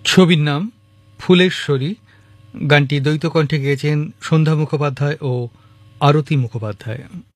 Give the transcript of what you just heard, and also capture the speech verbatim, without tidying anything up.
ছবির নাম ফুলেশ্বরী। গানটি দ্বৈত কণ্ঠে গেয়েছেন সন্ধ্যা মুখোপাধ্যায় ও আরতি মুখোপাধ্যায়।